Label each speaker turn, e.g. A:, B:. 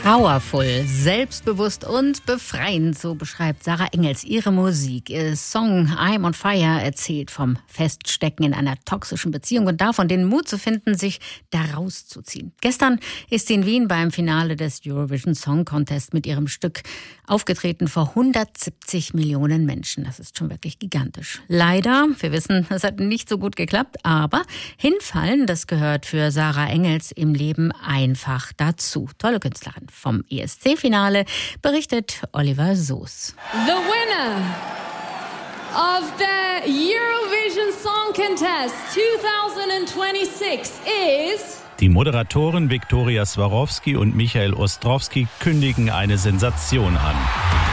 A: Powerful, selbstbewusst und befreiend, so beschreibt Sarah Engels ihre Musik. Ihr Song I'm on Fire erzählt vom Feststecken in einer toxischen Beziehung und davon, den Mut zu finden, sich da rauszuziehen. Gestern ist sie in Wien beim Finale des Eurovision Song Contest mit ihrem Stück aufgetreten vor 170 Millionen Menschen. Das ist schon wirklich gigantisch. Leider, wir wissen, es hat nicht so gut geklappt, aber hinfallen, das gehört für Sarah Engels im Leben einfach dazu. Tolle Künstlerin. Vom ESC-Finale berichtet Oliver Soos.
B: The winner of the Eurovision Song Contest 2026 is...
C: Die Moderatoren Viktoria Swarovski und Michael Ostrowski kündigen eine Sensation an.